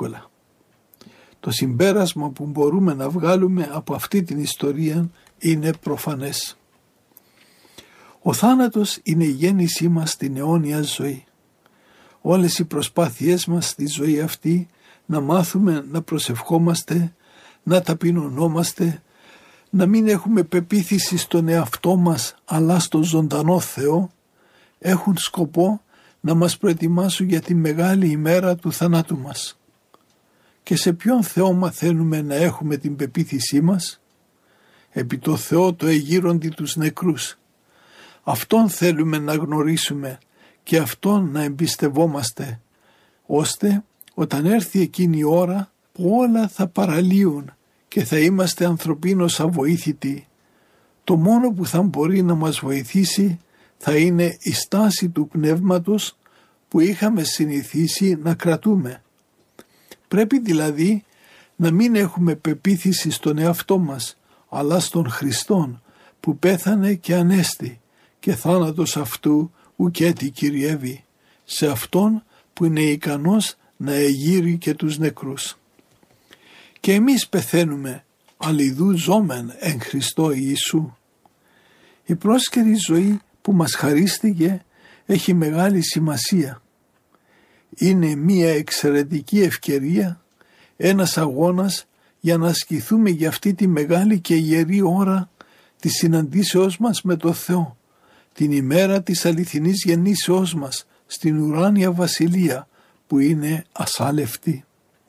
εύκολα. Το συμπέρασμα που μπορούμε να βγάλουμε από αυτή την ιστορία είναι προφανές. Ο θάνατος είναι η γέννησή μας στην αιώνια ζωή. Όλες οι προσπάθειές μας στη ζωή αυτή να μάθουμε να προσευχόμαστε, να ταπεινωνόμαστε, να μην έχουμε πεποίθηση στον εαυτό μας αλλά στον ζωντανό Θεό, έχουν σκοπό να μας προετοιμάσουν για τη μεγάλη ημέρα του θανάτου μας. Και σε ποιον Θεό μαθαίνουμε να έχουμε την πεποίθησή μας? Επί το Θεό το εγείροντι τους νεκρούς. Αυτόν θέλουμε να γνωρίσουμε και Αυτόν να εμπιστευόμαστε, ώστε όταν έρθει εκείνη η ώρα που όλα θα παραλύουν και θα είμαστε ανθρωπίνως αβοήθητοι, το μόνο που θα μπορεί να μας βοηθήσει θα είναι η στάση του πνεύματος που είχαμε συνηθίσει να κρατούμε. Πρέπει δηλαδή να μην έχουμε πεποίθηση στον εαυτό μας, αλλά στον Χριστόν που πέθανε και ανέστη και θάνατος αυτού ουκέτι κυριεύει, σε Αυτόν που είναι ικανός να εγείρει και τους νεκρούς. Και εμείς πεθαίνουμε, αλληδού ζώμεν εν Χριστώ Ιησού. Η πρόσκαιρη ζωή που μας χαρίστηκε έχει μεγάλη σημασία. Είναι μία εξαιρετική ευκαιρία, ένας αγώνας για να ασκηθούμε για αυτή τη μεγάλη και ιερή ώρα της συναντήσεώς μας με το Θεό, την ημέρα της αληθινής γεννήσεώς μας στην ουράνια βασιλεία που είναι ασάλευτη.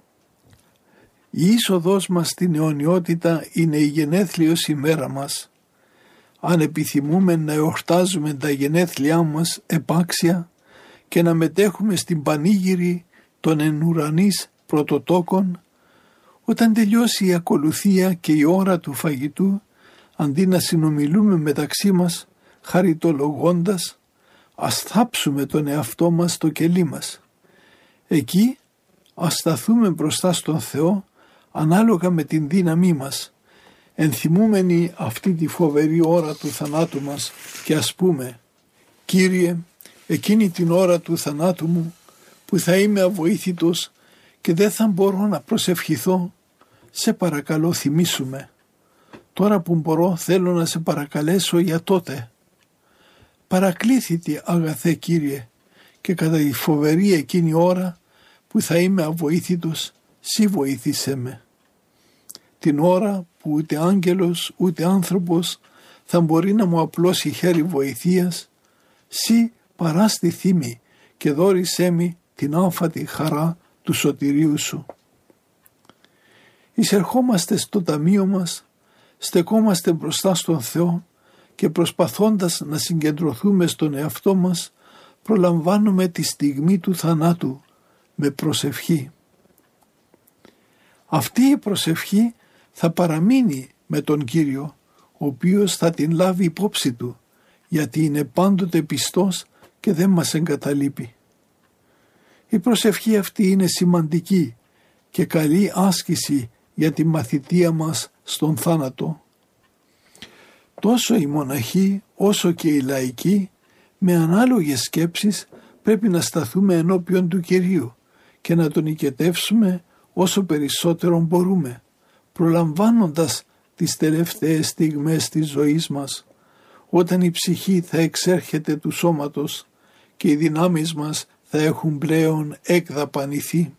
Η είσοδός μας στην αιωνιότητα είναι η γενέθλιος ημέρα μας. Αν επιθυμούμε να εορτάζουμε τα γενέθλιά μας επάξια και να μετέχουμε στην πανήγυρη των εν ουρανής πρωτοτόκων, όταν τελειώσει η ακολουθία και η ώρα του φαγητού, αντί να συνομιλούμε μεταξύ μας χαριτολογώντας, ας θάψουμε τον εαυτό μας στο κελί μας. Εκεί ας σταθούμε μπροστά στον Θεό ανάλογα με την δύναμή μας, ενθυμούμενοι αυτή τη φοβερή ώρα του θανάτου μας και ας πούμε «Κύριε, εκείνη την ώρα του θανάτου μου που θα είμαι αβοήθητος και δεν θα μπορώ να προσευχηθώ, σε παρακαλώ θυμήσου με. Τώρα που μπορώ θέλω να σε παρακαλέσω για τότε. Παρακλήθητη αγαθέ Κύριε, και κατά τη φοβερή εκείνη ώρα που θα είμαι αβοήθητος, σύ βοήθησέ με. Την ώρα που ούτε άγγελος ούτε άνθρωπος θα μπορεί να μου απλώσει χέρι βοηθείας, σύ παράστη θύμη και δώρισέ μη την άμφατη χαρά του σωτηρίου σου. Εισερχόμαστε στο ταμείο μας, στεκόμαστε μπροστά στον Θεό και προσπαθώντας να συγκεντρωθούμε στον εαυτό μας, προλαμβάνουμε τη στιγμή του θανάτου με προσευχή. Αυτή η προσευχή θα παραμείνει με τον Κύριο, ο οποίος θα την λάβει υπόψη του, γιατί είναι πάντοτε πιστός και δεν μας εγκαταλείπει. Η προσευχή αυτή είναι σημαντική και καλή άσκηση για τη μαθητεία μας στον θάνατο. Τόσο οι μοναχοί όσο και οι λαϊκοί με ανάλογες σκέψεις πρέπει να σταθούμε ενώπιον του Κυρίου και να τον οικετεύσουμε όσο περισσότερο μπορούμε, προλαμβάνοντας τις τελευταίες στιγμές της ζωής μας, όταν η ψυχή θα εξέρχεται του σώματος και οι δυνάμεις μας θα έχουν πλέον εκδαπανηθεί.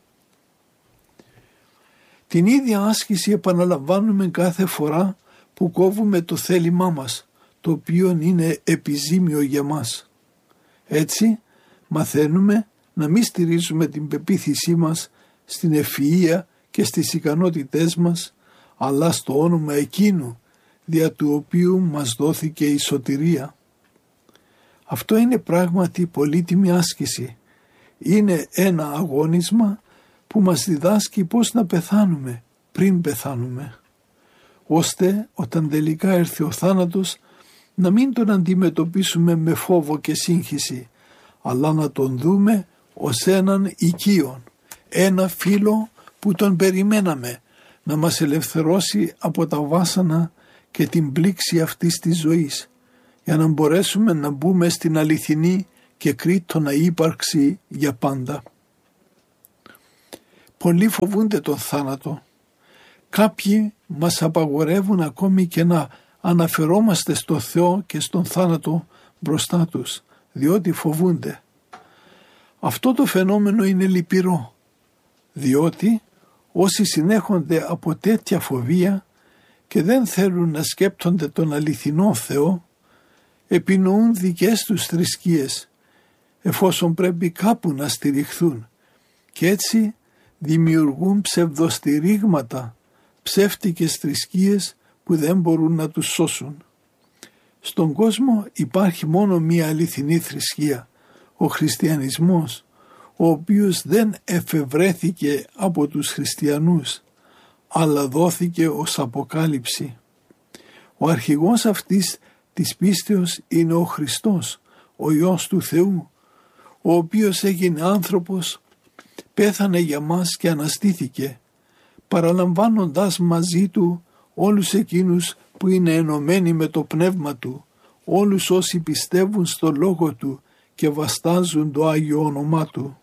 Την ίδια άσκηση επαναλαμβάνουμε κάθε φορά που κόβουμε το θέλημά μας, το οποίο είναι επιζήμιο για μας. Έτσι μαθαίνουμε να μην στηρίζουμε την πεποίθησή μας στην ευφυΐα και στις ικανότητές μας, αλλά στο όνομα εκείνου δια του οποίου μας δόθηκε η σωτηρία. Αυτό είναι πράγματι πολύτιμη άσκηση. Είναι ένα αγώνισμα που μας διδάσκει πώς να πεθάνουμε πριν πεθάνουμε, ώστε όταν τελικά έρθει ο θάνατος να μην τον αντιμετωπίσουμε με φόβο και σύγχυση, αλλά να τον δούμε ως έναν οικείον, ένα φίλο που τον περιμέναμε να μας ελευθερώσει από τα βάσανα και την πλήξη αυτής της ζωής, για να μπορέσουμε να μπούμε στην αληθινή και κρήτονα ύπαρξη για πάντα. Πολλοί φοβούνται τον θάνατο. Κάποιοι μας απαγορεύουν ακόμη και να αναφερόμαστε στο Θεό και στον θάνατο μπροστά τους, διότι φοβούνται. Αυτό το φαινόμενο είναι λυπηρό, διότι όσοι συνέχονται από τέτοια φοβία και δεν θέλουν να σκέπτονται τον αληθινό Θεό, επινοούν δικές τους θρησκείες, εφόσον πρέπει κάπου να στηριχθούν, και έτσι δημιουργούν ψευδοστηρίγματα, ψεύτικες θρησκείες που δεν μπορούν να τους σώσουν. Στον κόσμο υπάρχει μόνο μία αληθινή θρησκεία, ο χριστιανισμός, ο οποίος δεν εφευρέθηκε από τους χριστιανούς, αλλά δόθηκε ως αποκάλυψη. Ο αρχηγός αυτής της πίστεως είναι ο Χριστός, ο Υιός του Θεού, ο οποίος έγινε άνθρωπος, πέθανε για μας και αναστήθηκε, παραλαμβάνοντας μαζί του όλους εκείνους που είναι ενωμένοι με το πνεύμα του, όλους όσοι πιστεύουν στο λόγο του και βαστάζουν το Άγιο όνομά του.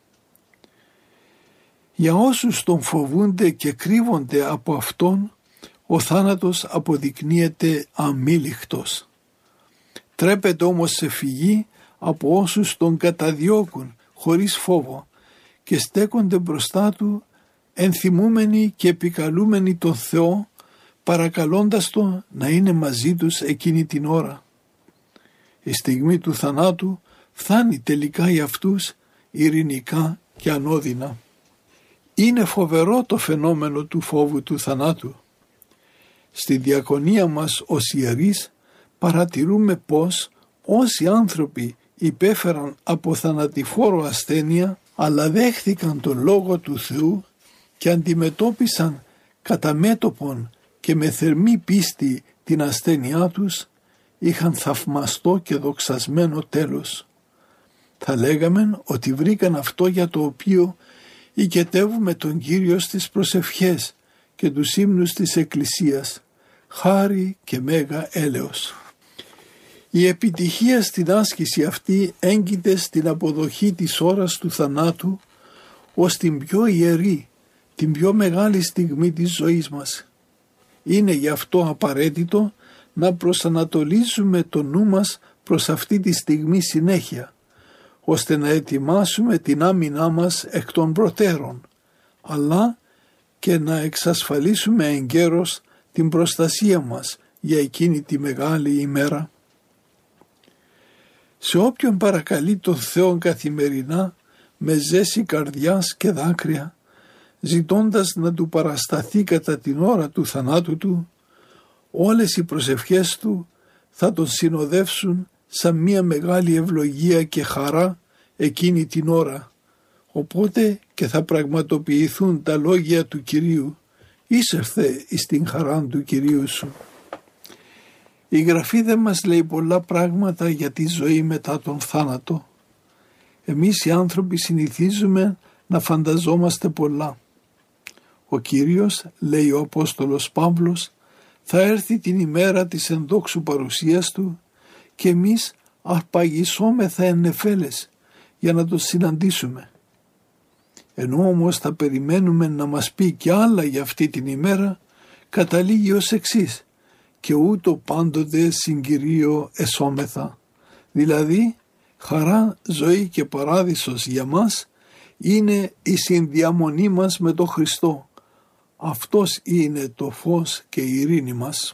Για όσους τον φοβούνται και κρύβονται από αυτόν, ο θάνατος αποδεικνύεται αμήλικτος. Τρέπεται όμως σε φυγή από όσους τον καταδιώκουν χωρίς φόβο και στέκονται μπροστά του ενθυμούμενοι και επικαλούμενοι τον Θεό, παρακαλώντας τον να είναι μαζί τους εκείνη την ώρα. Η στιγμή του θανάτου φτάνει τελικά για αυτούς ειρηνικά και ανώδυνα. Είναι φοβερό το φαινόμενο του φόβου του θανάτου. Στη διακονία μας ως ιερείς παρατηρούμε πως όσοι άνθρωποι υπέφεραν από θανατηφόρο ασθένεια, αλλά δέχθηκαν τον Λόγο του Θεού και αντιμετώπισαν κατά μέτωπον και με θερμή πίστη την ασθένειά τους, είχαν θαυμαστό και δοξασμένο τέλος. Θα λέγαμε ότι βρήκαν αυτό για το οποίο οικετεύουμε τον Κύριο στις προσευχές και τους ύμνους της Εκκλησίας, χάρη και μέγα έλεος. Η επιτυχία στην άσκηση αυτή έγκυται στην αποδοχή της ώρας του θανάτου ως την πιο ιερή, την πιο μεγάλη στιγμή της ζωής μας. Είναι γι' αυτό απαραίτητο να προσανατολίζουμε το νου μας προς αυτή τη στιγμή συνέχεια, ώστε να ετοιμάσουμε την άμυνά μας εκ των προτέρων, αλλά και να εξασφαλίσουμε εγκαίρως την προστασία μας για εκείνη τη μεγάλη ημέρα. Σε όποιον παρακαλεί τον Θεό καθημερινά με ζέση καρδιάς και δάκρυα, ζητώντας να του παρασταθεί κατά την ώρα του θανάτου του, όλες οι προσευχές του θα τον συνοδεύσουν σαν μια μεγάλη ευλογία και χαρά εκείνη την ώρα, οπότε και θα πραγματοποιηθούν τα λόγια του Κυρίου, «Είσερθε εις την χαρά του Κυρίου σου». Η Γραφή δεν μας λέει πολλά πράγματα για τη ζωή μετά τον θάνατο. Εμείς οι άνθρωποι συνηθίζουμε να φανταζόμαστε πολλά. Ο Κύριος, λέει ο Απόστολος Παύλος, θα έρθει την ημέρα της ενδόξου παρουσίας Του και εμείς αρπαγισόμεθα εν νεφέλες για να τον συναντήσουμε. Ενώ όμως θα περιμένουμε να μας πει κι άλλα για αυτή την ημέρα, καταλήγει ως εξής: και ούτω πάντοτε συγκυρίο εσώμεθα. Δηλαδή, χαρά, ζωή και παράδεισος για μας είναι η συνδιαμονή μας με τον Χριστό. Αυτός είναι το φως και η ειρήνη μας.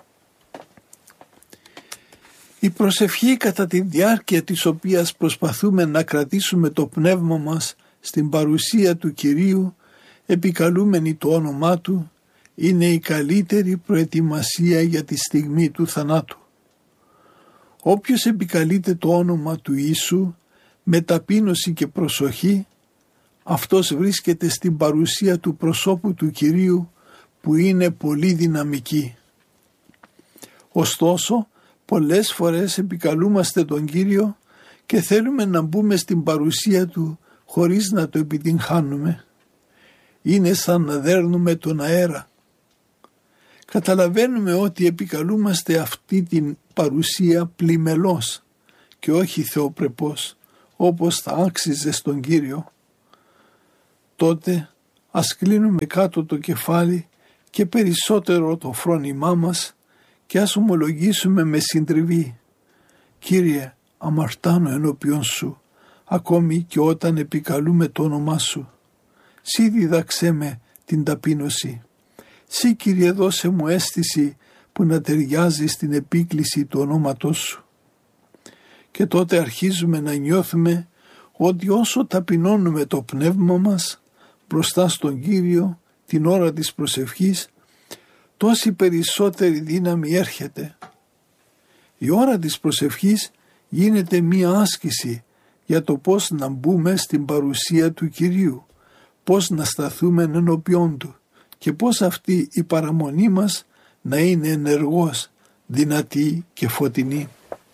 Η προσευχή κατά τη διάρκεια της οποίας προσπαθούμε να κρατήσουμε το πνεύμα μας στην παρουσία του Κυρίου, επικαλούμενοι το όνομά Του, είναι η καλύτερη προετοιμασία για τη στιγμή του θανάτου. Όποιος επικαλείται το όνομα του Ιησού με ταπείνωση και προσοχή, αυτός βρίσκεται στην παρουσία του προσώπου του Κυρίου που είναι πολύ δυναμική. Ωστόσο, πολλές φορές επικαλούμαστε τον Κύριο και θέλουμε να μπούμε στην παρουσία Του χωρίς να το επιτυγχάνουμε. Είναι σαν να δέρνουμε τον αέρα. Καταλαβαίνουμε ότι επικαλούμαστε αυτή την παρουσία πλημελώς και όχι θεοπρεπώς, όπως θα άξιζε στον Κύριο. Τότε Ας κλείνουμε κάτω το κεφάλι και περισσότερο το φρόνημά μας και ας ομολογήσουμε με συντριβή: Κύριε, αμαρτάνω ενώπιον σου, ακόμη και όταν επικαλούμε το όνομά σου. Συ δίδαξέ με την ταπείνωση. Συ, Κύριε, δώσε μου αίσθηση που να ταιριάζει στην επίκληση του ονόματός σου. Και τότε αρχίζουμε να νιώθουμε ότι όσο ταπεινώνουμε το πνεύμα μας μπροστά στον Κύριο την ώρα της προσευχής, τόση περισσότερη δύναμη έρχεται. Η ώρα της προσευχής γίνεται μία άσκηση για το πώς να μπούμε στην παρουσία του Κυρίου, πώς να σταθούμε ενώπιόν Του και πώς αυτή η παραμονή μας να είναι ενεργός, δυνατή και φωτεινή.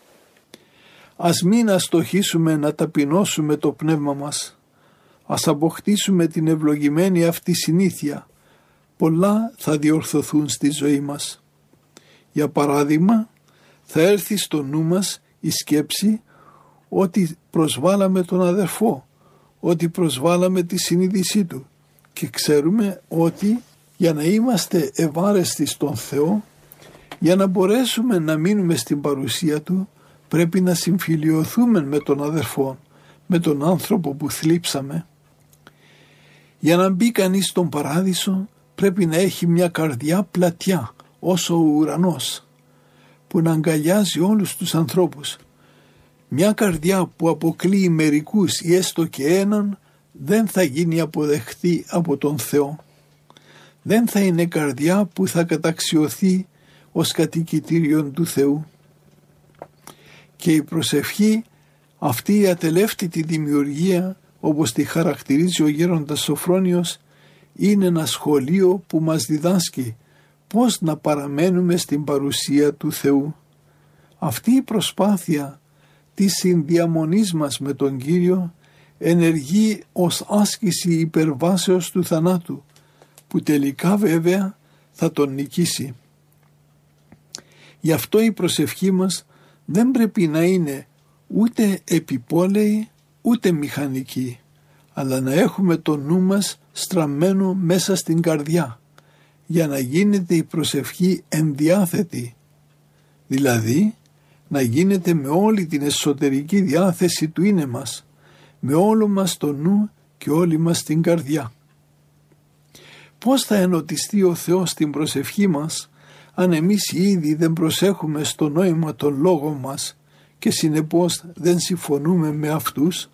Ας μην αστοχήσουμε να ταπεινώσουμε το πνεύμα μας. Ας αποκτήσουμε την ευλογημένη αυτή συνήθεια. Πολλά θα διορθωθούν στη ζωή μας. Για παράδειγμα, θα έρθει στο νου μας η σκέψη ότι προσβάλαμε τον αδερφό, ότι προσβάλαμε τη συνείδησή του και ξέρουμε ότι για να είμαστε ευάρεστοι στον Θεό, για να μπορέσουμε να μείνουμε στην παρουσία Του, πρέπει να συμφιλιωθούμε με τον αδερφό, με τον άνθρωπο που θλίψαμε. Για να μπει κανείς στον παράδεισο πρέπει να έχει μια καρδιά πλατιά όσο ο ουρανός, που να αγκαλιάζει όλους τους ανθρώπους. Μια καρδιά που αποκλείει μερικούς ή έστω και έναν δεν θα γίνει αποδεχτή από τον Θεό. Δεν θα είναι καρδιά που θα καταξιωθεί ως κατοικητήριον του Θεού. Και η προσευχή, αυτή η ατελεύτητη δημιουργία, όπως τη χαρακτηρίζει ο γέροντας Σοφρόνιος, είναι ένα σχολείο που μας διδάσκει πώς να παραμένουμε στην παρουσία του Θεού. Αυτή η προσπάθεια της συνδιαμονής μας με τον Κύριο ενεργεί ως άσκηση υπερβάσεως του θανάτου, που τελικά βέβαια θα τον νικήσει. Γι' αυτό η προσευχή μας δεν πρέπει να είναι ούτε επιπόλαιη ούτε μηχανική, αλλά να έχουμε το νου μας στραμμένο μέσα στην καρδιά, για να γίνεται η προσευχή ενδιάθετη, δηλαδή να γίνεται με όλη την εσωτερική διάθεση του είναι μας, με όλο μας το νου και όλη μας την καρδιά. Πώς θα ενωτιστεί ο Θεός στην προσευχή μας, αν εμείς ήδη δεν προσέχουμε στο νόημα των λόγων μας και συνεπώς δεν συμφωνούμε με αυτούς?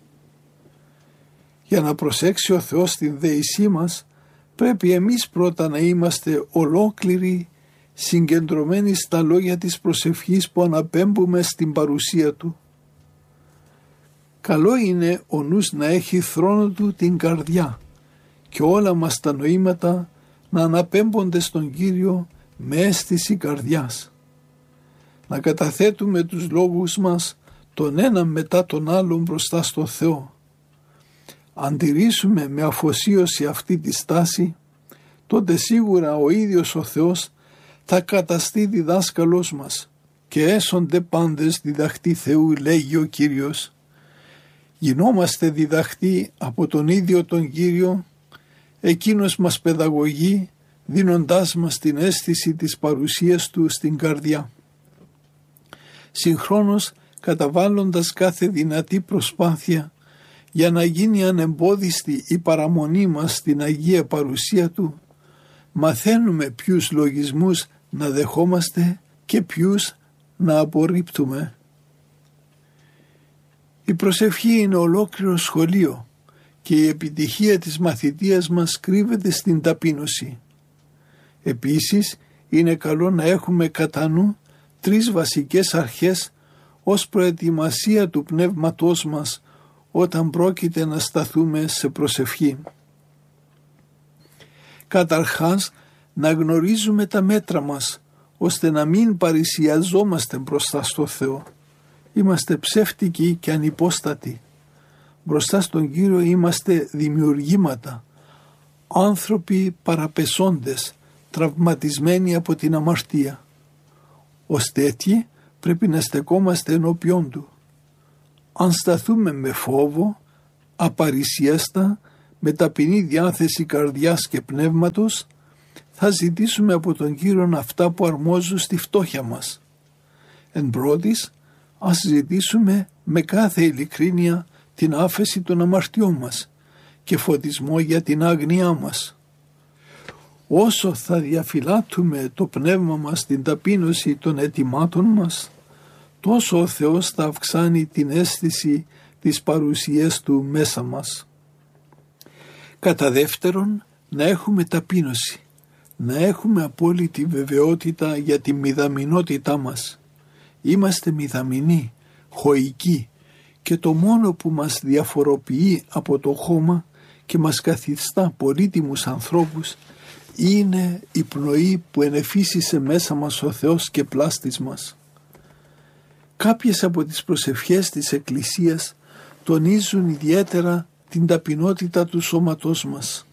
Για να προσέξει ο Θεός την δεησή μας, πρέπει εμείς πρώτα να είμαστε ολόκληροι, συγκεντρωμένοι στα λόγια της προσευχής που αναπέμπουμε στην παρουσία Του. Καλό είναι ο νους να έχει θρόνο του την καρδιά και όλα μας τα νοήματα να αναπέμπονται στον Κύριο με αίσθηση καρδιάς. Να καταθέτουμε τους λόγους μας τον έναν μετά τον άλλον μπροστά στο Θεό. Αν τηρήσουμε με αφοσίωση αυτή τη στάση, τότε σίγουρα ο ίδιος ο Θεός θα καταστεί διδάσκαλός μας και έσονται πάντες διδαχτοί Θεού, λέγει ο Κύριος. Γινόμαστε διδαχτοί από τον ίδιο τον Κύριο, εκείνος μας παιδαγωγεί δίνοντάς μας την αίσθηση της παρουσίας Του στην καρδιά. Συγχρόνως καταβάλλοντας κάθε δυνατή προσπάθεια για να γίνει ανεμπόδιστη η παραμονή μας στην Αγία Παρουσία Του, μαθαίνουμε ποιους λογισμούς να δεχόμαστε και ποιους να απορρίπτουμε. Η προσευχή είναι ολόκληρο σχολείο και η επιτυχία της μαθητείας μας κρύβεται στην ταπείνωση. Επίσης, είναι καλό να έχουμε κατά νου 3 βασικές αρχές ως προετοιμασία του πνεύματός μας όταν πρόκειται να σταθούμε σε προσευχή. Καταρχάς, να γνωρίζουμε τα μέτρα μας, ώστε να μην παρησιαζόμαστε μπροστά στο Θεό. Είμαστε ψεύτικοι και ανυπόστατοι. Μπροστά στον Κύριο είμαστε δημιουργήματα, άνθρωποι παραπεσόντες, τραυματισμένοι από την αμαρτία. Ως τέτοιοι πρέπει να στεκόμαστε ενώπιον Του. Αν σταθούμε με φόβο, απαρισιέστα, με ταπεινή διάθεση καρδιάς και πνεύματος, θα ζητήσουμε από τον Κύριον αυτά που αρμόζουν στη φτώχεια μας. Εν πρώτης, ας ζητήσουμε με κάθε ειλικρίνεια την άφεση των αμαρτιών μας και φωτισμό για την άγνοιά μας. Όσο θα διαφυλάττουμε το πνεύμα μας στην ταπείνωση των αιτημάτων μας, τόσο ο Θεός θα αυξάνει την αίσθηση της παρουσίας Του μέσα μας. Κατά δεύτερον, να έχουμε ταπείνωση, να έχουμε απόλυτη βεβαιότητα για τη μηδαμινότητά μας. Είμαστε μηδαμινοί, χωικοί, και το μόνο που μας διαφοροποιεί από το χώμα και μας καθιστά πολύτιμους ανθρώπους είναι η πνοή που ενεφύσισε μέσα μας ο Θεός και πλάστης μας. Κάποιες από τις προσευχές της Εκκλησίας τονίζουν ιδιαίτερα την ταπεινότητα του σώματός μας.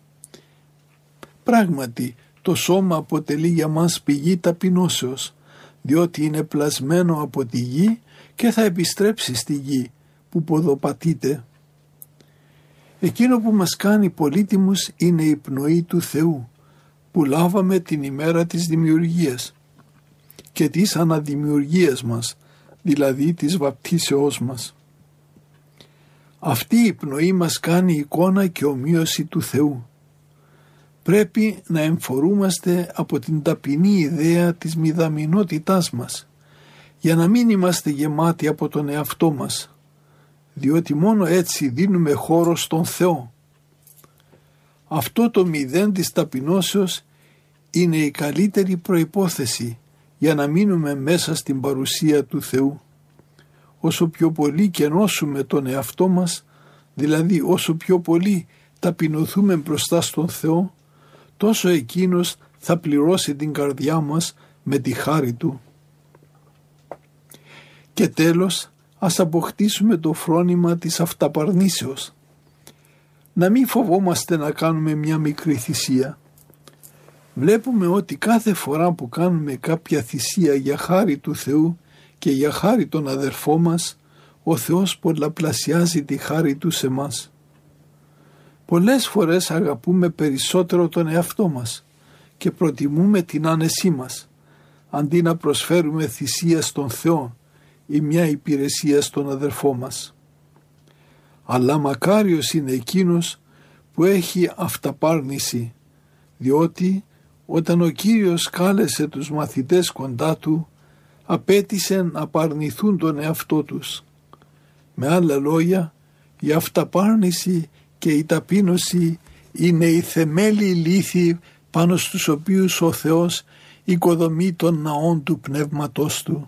Πράγματι, το σώμα αποτελεί για μας πηγή ταπεινώσεως, διότι είναι πλασμένο από τη γη και θα επιστρέψει στη γη που ποδοπατείται. Εκείνο που μας κάνει πολύτιμους είναι η πνοή του Θεού που λάβαμε την ημέρα της δημιουργίας και της αναδημιουργίας μας, δηλαδή της βαπτίσεώς μας. Αυτή η πνοή μας κάνει εικόνα και ομοίωση του Θεού. Πρέπει να εμφορούμαστε από την ταπεινή ιδέα της μηδαμινότητάς μας, για να μην είμαστε γεμάτοι από τον εαυτό μας, διότι μόνο έτσι δίνουμε χώρο στον Θεό. Αυτό το μηδέν της ταπεινώσεως είναι η καλύτερη προϋπόθεση για να μείνουμε μέσα στην παρουσία του Θεού. Όσο πιο πολύ κενώσουμε τον εαυτό μας, δηλαδή όσο πιο πολύ ταπεινωθούμε μπροστά στον Θεό, τόσο Εκείνος θα πληρώσει την καρδιά μας με τη χάρη Του. Και τέλος, ας αποκτήσουμε το φρόνημα της αυταπαρνήσεως. Να μην φοβόμαστε να κάνουμε μια μικρή θυσία. Βλέπουμε ότι κάθε φορά που κάνουμε κάποια θυσία για χάρη του Θεού και για χάρη των αδερφών μας, ο Θεός πολλαπλασιάζει τη χάρη Του σε μας. Πολλές φορές αγαπούμε περισσότερο τον εαυτό μας και προτιμούμε την άνεσή μας, αντί να προσφέρουμε θυσία στον Θεό ή μια υπηρεσία στον αδερφό μας. Αλλά μακάριος είναι εκείνος που έχει αυταπάρνηση, διότι όταν ο Κύριος κάλεσε τους μαθητές κοντά Του, απέτησε να απαρνηθούν τον εαυτό τους. Με άλλα λόγια, η αυταπάρνηση και η ταπείνωση είναι οι θεμέλιοι λίθοι πάνω στους οποίους ο Θεός οικοδομεί τον ναόν του Πνεύματός Του.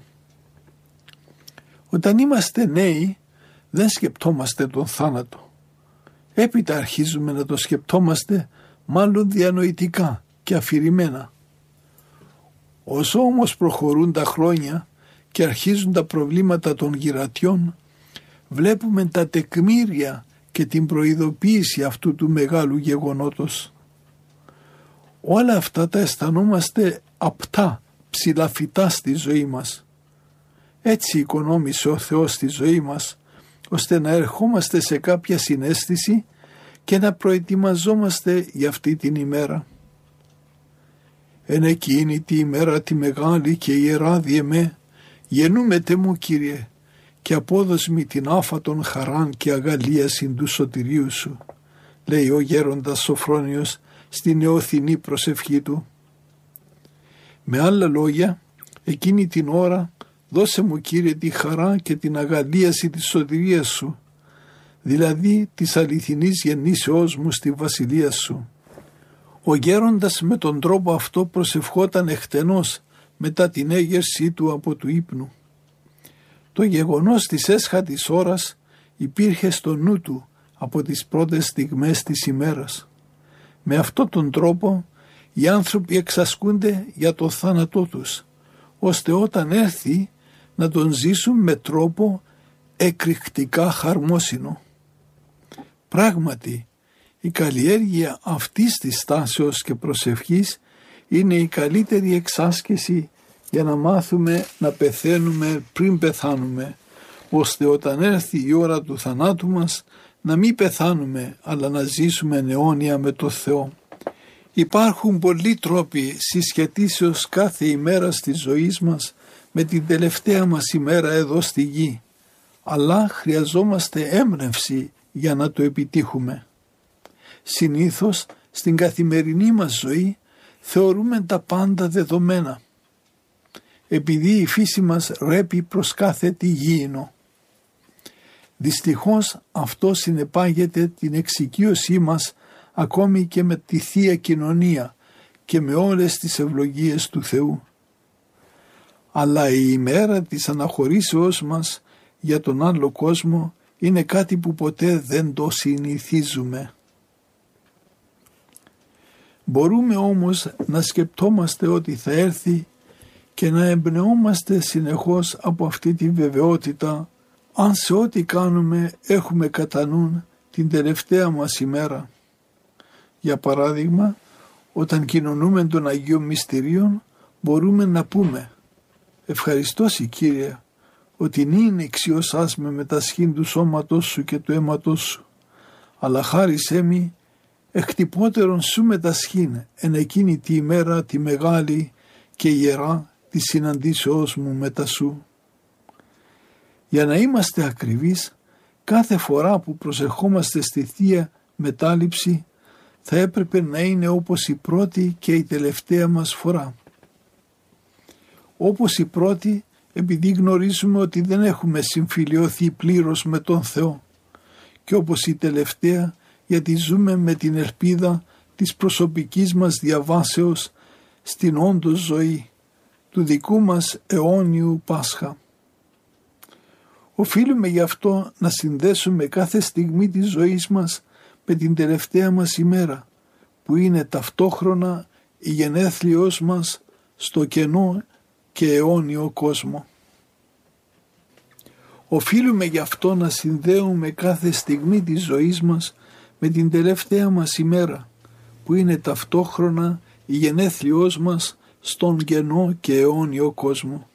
Όταν είμαστε νέοι δεν σκεπτόμαστε τον θάνατο. Έπειτα αρχίζουμε να το σκεπτόμαστε μάλλον διανοητικά και αφηρημένα. Όσο όμως προχωρούν τα χρόνια και αρχίζουν τα προβλήματα των γυρατιών, βλέπουμε τα τεκμήρια και την προειδοποίηση αυτού του μεγάλου γεγονότος. Όλα αυτά τα αισθανόμαστε απτά, ψηλαφιτά στη ζωή μας. Έτσι οικονόμησε ο Θεός τη ζωή μας, ώστε να ερχόμαστε σε κάποια συναίσθηση και να προετοιμαζόμαστε για αυτή την ημέρα. Εν εκείνη τη ημέρα τη μεγάλη και ιερά διεμέ, γεννούμετε μου Κύριε, και απόδοσμη την άφατον χαράν και αγαλίασιν του σωτηρίου Σου, λέει ο γέροντας Σοφρόνιος στη νεοθινή προσευχή του. Με άλλα λόγια, εκείνη την ώρα δώσε μου Κύριε τη χαρά και την αγαλίαση της σωτηρίας Σου, δηλαδή της αληθινής γεννήσεώς μου στη βασιλεία Σου. Ο γέροντας με τον τρόπο αυτό προσευχόταν εκτενώς μετά την έγερσή του από του ύπνου. Το γεγονός της έσχατης ώρας υπήρχε στο νου του από τις πρώτες στιγμές της ημέρας. Με αυτόν τον τρόπο οι άνθρωποι εξασκούνται για το θάνατό τους, ώστε όταν έρθει να τον ζήσουν με τρόπο εκρηκτικά χαρμόσυνο. Πράγματι, η καλλιέργεια αυτής της στάσεως και προσευχής είναι η καλύτερη εξάσκηση για να μάθουμε να πεθαίνουμε πριν πεθάνουμε, ώστε όταν έρθει η ώρα του θανάτου μας να μην πεθάνουμε, αλλά να ζήσουμε αιώνια με το Θεό. Υπάρχουν πολλοί τρόποι συσχετήσεως κάθε ημέρα της ζωής μας με την τελευταία μας ημέρα εδώ στη γη, αλλά χρειαζόμαστε έμπνευση για να το επιτύχουμε. Συνήθως στην καθημερινή μας ζωή θεωρούμε τα πάντα δεδομένα, επειδή η φύση μας ρέπει προς κάθε τι γήινο. Δυστυχώς αυτό συνεπάγεται την εξοικείωσή μας ακόμη και με τη Θεία Κοινωνία και με όλες τις ευλογίες του Θεού. Αλλά η ημέρα της αναχωρήσεώς μας για τον άλλο κόσμο είναι κάτι που ποτέ δεν το συνηθίζουμε. Μπορούμε όμως να σκεπτόμαστε ότι θα έρθει και να εμπνεόμαστε συνεχώς από αυτή τη βεβαιότητα, αν σε ό,τι κάνουμε έχουμε κατά νου την τελευταία μας ημέρα. Για παράδειγμα, όταν κοινωνούμε των Αγίων Μυστηρίων μπορούμε να πούμε «Ευχαριστώ Συ Κύριε, ότι νυν εξιώσας με μετασχήν του σώματός Σου και του αίματός Σου, αλλά χάρισέ μη εκτυπώτερον Σου μετασχήν εν εκείνη τη ημέρα τη μεγάλη και ιερά τη συναντήσεώς μου μετά Σου». Για να είμαστε ακριβείς, κάθε φορά που προσευχόμαστε στη Θεία Μετάληψη θα έπρεπε να είναι όπως η πρώτη και η τελευταία μας φορά. Όπως η πρώτη, επειδή γνωρίζουμε ότι δεν έχουμε συμφιλιωθεί πλήρως με τον Θεό, και όπως η τελευταία, γιατί ζούμε με την ελπίδα της προσωπικής μας διαβάσεως στην όντως ζωή, του δικού μας αιώνιου Πάσχα. Οφείλουμε γι' αυτό να συνδέσουμε κάθε στιγμή της ζωής μας με την τελευταία μας ημέρα, που είναι ταυτόχρονα η γενέθλιος μας στο κενό και αιώνιο κόσμο. Οφείλουμε γι' αυτό να συνδέουμε κάθε στιγμή της ζωής μας με την τελευταία μας ημέρα, που είναι ταυτόχρονα η γενέθλιος μας στον κενό και αιώνιο κόσμο.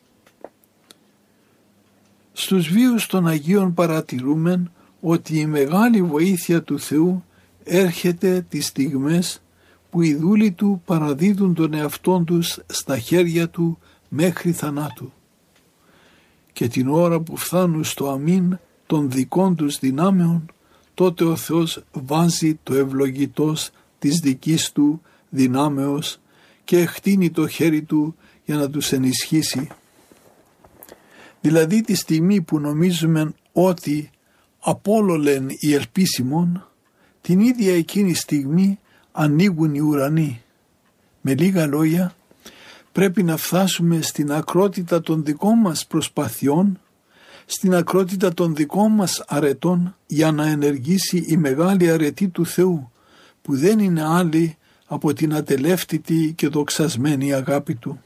Στους βίους των Αγίων παρατηρούμε ότι η μεγάλη βοήθεια του Θεού έρχεται τις στιγμές που οι δούλοι Του παραδίδουν τον εαυτόν τους στα χέρια Του μέχρι θανάτου. Και την ώρα που φτάνουν στο αμήν των δικών τους δυνάμεων, τότε ο Θεός βάζει το ευλογητός της δικής Του δυνάμεως και εκτείνει το χέρι Του για να τους ενισχύσει. Δηλαδή τη στιγμή που νομίζουμε ότι απόλολεν οι ελπίσιμον, την ίδια εκείνη στιγμή ανοίγουν οι ουρανοί. Με λίγα λόγια, πρέπει να φτάσουμε στην ακρότητα των δικών μας προσπαθειών, στην ακρότητα των δικών μας αρετών, για να ενεργήσει η μεγάλη αρετή του Θεού, που δεν είναι άλλη από την ατελεύτητη και δοξασμένη αγάπη Του.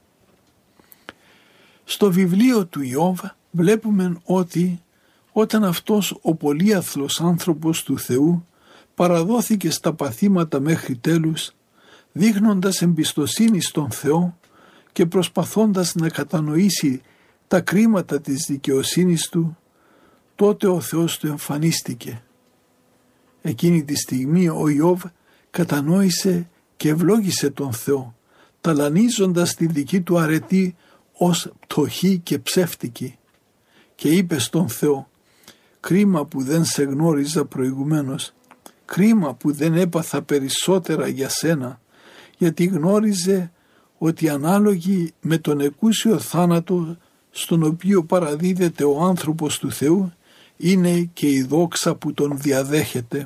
Στο βιβλίο του Ιώβ βλέπουμε ότι όταν αυτός ο πολύαθλος άνθρωπος του Θεού παραδόθηκε στα παθήματα μέχρι τέλους, δείχνοντας εμπιστοσύνη στον Θεό και προσπαθώντας να κατανοήσει τα κρίματα της δικαιοσύνης Του, τότε ο Θεός του εμφανίστηκε. Εκείνη τη στιγμή ο Ιώβ κατανόησε και ευλόγησε τον Θεό, ταλανίζοντας τη δική του αρετή ως πτωχή και ψεύτικη, και είπε στον Θεό «Κρίμα που δεν σε γνώριζα προηγουμένως, κρίμα που δεν έπαθα περισσότερα για σένα», γιατί γνώριζε ότι ανάλογη με τον εκούσιο θάνατο στον οποίο παραδίδεται ο άνθρωπος του Θεού είναι και η δόξα που τον διαδέχεται.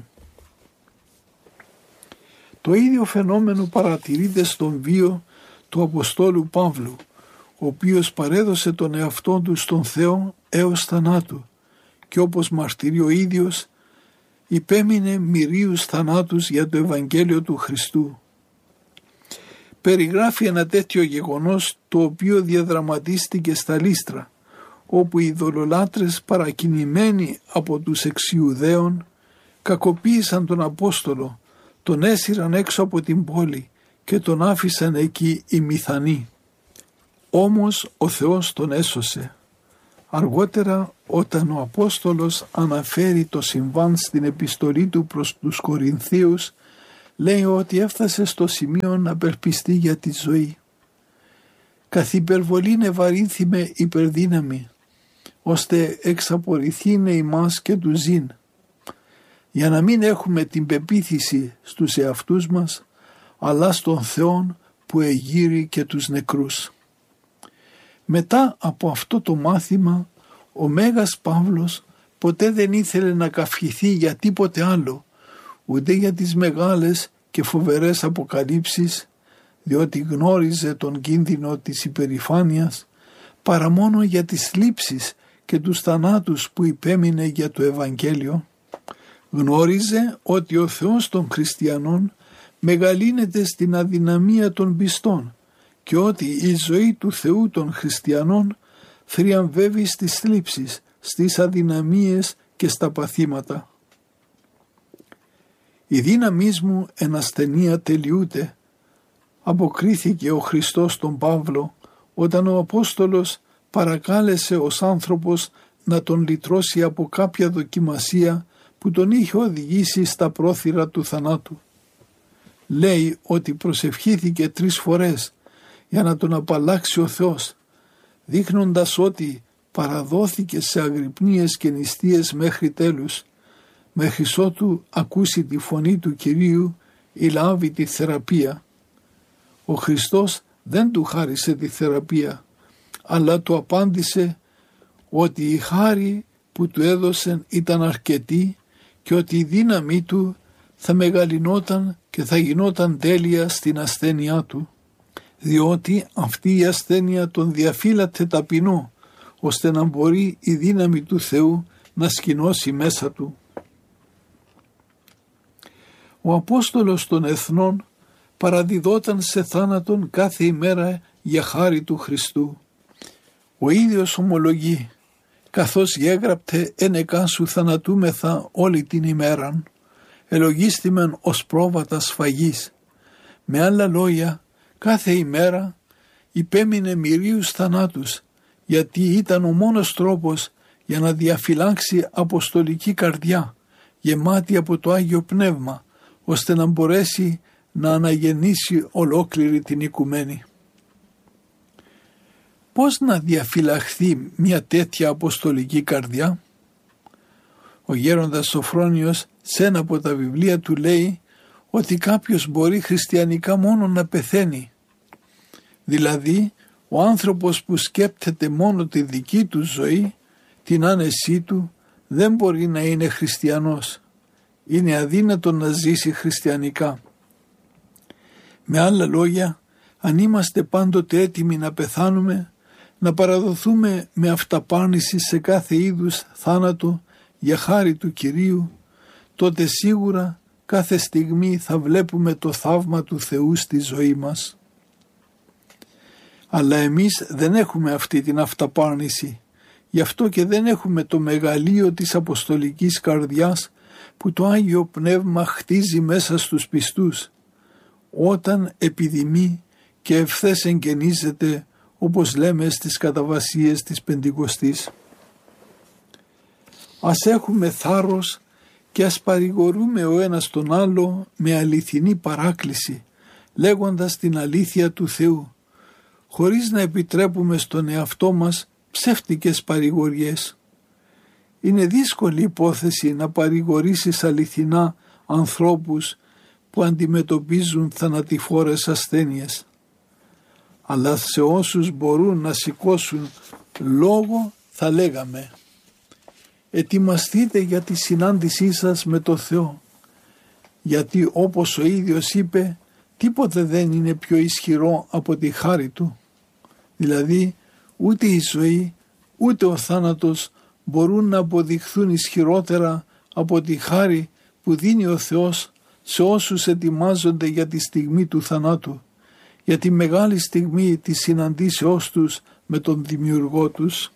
Το ίδιο φαινόμενο παρατηρείται στον βίο του Αποστόλου Παύλου, ο οποίος παρέδωσε τον εαυτόν του στον Θεό έως θανάτου και όπως μαρτυρεί ο ίδιος υπέμεινε μυρίους θανάτους για το Ευαγγέλιο του Χριστού. Περιγράφει ένα τέτοιο γεγονός το οποίο διαδραματίστηκε στα Λύστρα, όπου οι ειδωλολάτρες παρακινημένοι από τους εξιουδαίων κακοποίησαν τον Απόστολο, τον έσυραν έξω από την πόλη και τον άφησαν εκεί ημιθανή. Όμως ο Θεός τον έσωσε. Αργότερα, όταν ο Απόστολος αναφέρει το συμβάν στην επιστολή του προς τους Κορινθίους, λέει ότι έφτασε στο σημείο να περπιστεί για τη ζωή. Καθ' υπερβολήν ευαρύνθη υπερδύναμη, ώστε εξαπορηθήνε ημάς και του ζήν, για να μην έχουμε την πεποίθηση στους εαυτούς μας, αλλά στον Θεόν που εγείρει και τους νεκρούς. Μετά από αυτό το μάθημα, ο Μέγας Παύλος ποτέ δεν ήθελε να καυχηθεί για τίποτε άλλο, ούτε για τις μεγάλες και φοβερές αποκαλύψεις, διότι γνώριζε τον κίνδυνο της υπερηφάνειας, παρά μόνο για τις θλίψεις και τους θανάτους που υπέμεινε για το Ευαγγέλιο. Γνώριζε ότι ο Θεός των χριστιανών μεγαλύνεται στην αδυναμία των πιστών και ότι η ζωή του Θεού των χριστιανών θριαμβεύει στις θλίψεις, στις αδυναμίες και στα παθήματα. «Η δύναμής μου εν ασθενεία τελειούται», αποκρίθηκε ο Χριστός τον Παύλο όταν ο Απόστολος παρακάλεσε ως άνθρωπος να τον λυτρώσει από κάποια δοκιμασία που τον είχε οδηγήσει στα πρόθυρα του θανάτου. Λέει ότι προσευχήθηκε 3 φορές για να τον απαλλάξει ο Θεός, δείχνοντας ότι παραδόθηκε σε αγρυπνίες και νηστείες μέχρι τέλους, μέχρι ότου ακούσει τη φωνή του Κυρίου ή λάβει τη θεραπεία. Ο Χριστός δεν του χάρισε τη θεραπεία, αλλά του απάντησε ότι η χάρη που του έδωσε ήταν αρκετή και ότι η δύναμή του θα μεγαλυνόταν και θα γινόταν τέλεια στην ασθένειά του, διότι αυτή η ασθένεια τον διαφύλατε ταπεινό, ώστε να μπορεί η δύναμη του Θεού να σκηνώσει μέσα του. Ο Απόστολος των Εθνών παραδιδόταν σε θάνατον κάθε ημέρα για χάρη του Χριστού. Ο ίδιος ομολογεί, καθώς γέγραπτε «Ενεκά σου θανατούμεθα όλη την ημέραν, ελογίστημεν ως πρόβατα σφαγής». Με άλλα λόγια, κάθε ημέρα υπέμεινε μυρίους θανάτους, γιατί ήταν ο μόνος τρόπος για να διαφυλάξει αποστολική καρδιά, γεμάτη από το Άγιο Πνεύμα, ώστε να μπορέσει να αναγεννήσει ολόκληρη την οικουμένη. Πώς να διαφυλαχθεί μια τέτοια αποστολική καρδιά? Ο γέροντας Σοφρόνιος σε ένα από τα βιβλία του λέει ότι κάποιος μπορεί χριστιανικά μόνο να πεθαίνει. Δηλαδή, ο άνθρωπος που σκέπτεται μόνο τη δική του ζωή, την άνεσή του, δεν μπορεί να είναι χριστιανός. Είναι αδύνατο να ζήσει χριστιανικά. Με άλλα λόγια, αν είμαστε πάντοτε έτοιμοι να πεθάνουμε, να παραδοθούμε με αυταπάρνηση σε κάθε είδους θάνατο για χάρη του Κυρίου, τότε σίγουρα κάθε στιγμή θα βλέπουμε το θαύμα του Θεού στη ζωή μας. Αλλά εμείς δεν έχουμε αυτή την αυταπάρνηση, γι' αυτό και δεν έχουμε το μεγαλείο της αποστολικής καρδιάς που το Άγιο Πνεύμα χτίζει μέσα στους πιστούς, όταν επιδημεί και ευθές εγγενίζεται, όπως λέμε στις καταβασίες της Πεντηκοστής. Ας έχουμε θάρρος και ας παρηγορούμε ο ένας τον άλλο με αληθινή παράκληση, λέγοντας την αλήθεια του Θεού, χωρίς να επιτρέπουμε στον εαυτό μας ψεύτικες παρηγοριές. Είναι δύσκολη υπόθεση να παρηγορήσεις αληθινά ανθρώπους που αντιμετωπίζουν θανατηφόρες ασθένειες. Αλλά σε όσους μπορούν να σηκώσουν λόγο θα λέγαμε: ετοιμαστείτε για τη συνάντησή σας με το Θεό, γιατί όπως ο ίδιος είπε, τίποτε δεν είναι πιο ισχυρό από τη χάρη Του. Δηλαδή, ούτε η ζωή ούτε ο θάνατος μπορούν να αποδειχθούν ισχυρότερα από τη χάρη που δίνει ο Θεός σε όσους ετοιμάζονται για τη στιγμή του θανάτου, για τη μεγάλη στιγμή της συναντήσεώς τους με τον Δημιουργό τους.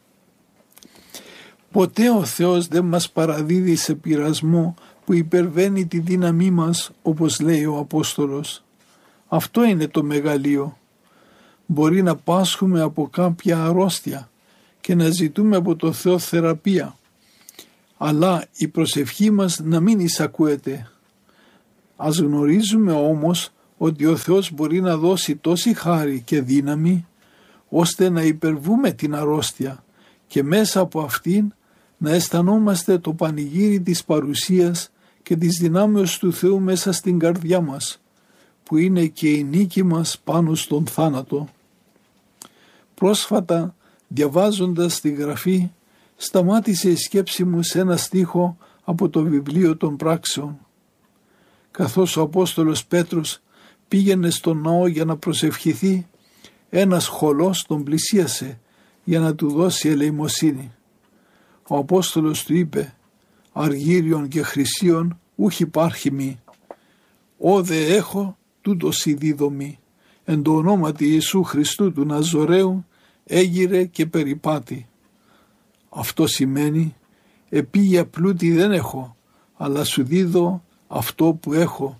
Ποτέ ο Θεός δεν μας παραδίδει σε πειρασμό που υπερβαίνει τη δύναμή μας, όπως λέει ο Απόστολος. Αυτό είναι το μεγαλείο. Μπορεί να πάσχουμε από κάποια αρρώστια και να ζητούμε από το Θεό θεραπεία, αλλά η προσευχή μας να μην εισακούεται. Ας γνωρίζουμε όμως ότι ο Θεός μπορεί να δώσει τόση χάρη και δύναμη ώστε να υπερβούμε την αρρώστια και μέσα από αυτήν να αισθανόμαστε το πανηγύρι της παρουσίας και της δυνάμεως του Θεού μέσα στην καρδιά μας, που είναι και η νίκη μας πάνω στον θάνατο. Πρόσφατα, διαβάζοντας τη Γραφή, σταμάτησε η σκέψη μου σε ένα στίχο από το βιβλίο των Πράξεων. Καθώς ο Απόστολος Πέτρος πήγαινε στον ναό για να προσευχηθεί, ένας χωλός τον πλησίασε για να του δώσει ελεημοσύνη. Ο Απόστολος του είπε «Αργύριον και χρυσίον ούχ υπάρχει μη, ό δε έχω τούτος ειδίδωμη, εν το ονόματι Ιησού Χριστού του Ναζωραίου έγειρε και περιπάτη». Αυτό σημαίνει «επίγεια πλούτη δεν έχω, αλλά σου δίδω αυτό που έχω».